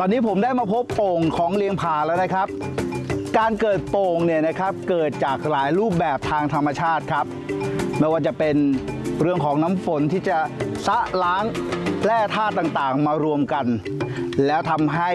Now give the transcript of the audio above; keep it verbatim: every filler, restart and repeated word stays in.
อนนี้ผมได้มาพบโป่งของเลียงผาแล้วนะครับการเกิดโป่งเนี่ยนะครับเกิดจากหลายรูปแบบทางธรรมชาติครับไม่ว่าจะเป็นเรื่องของน้ำฝนที่จะซะล้างแร่ธาตุต่างๆมารวมกันแล้วทำให้